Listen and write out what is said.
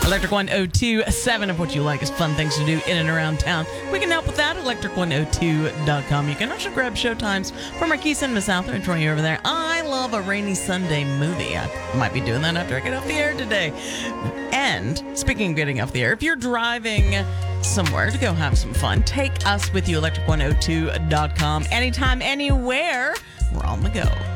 Electric 1027 of what you like is fun things to do in and around town. We can help with that. Electric102.com. You can also grab showtimes for Marquise and Miss Out there and join you over there. I love a rainy Sunday movie. I might be doing that after I get off the air today. And speaking of getting off the air, if you're driving somewhere to go have some fun, take us with you. Electric102.com. Anytime, anywhere, we're on the go.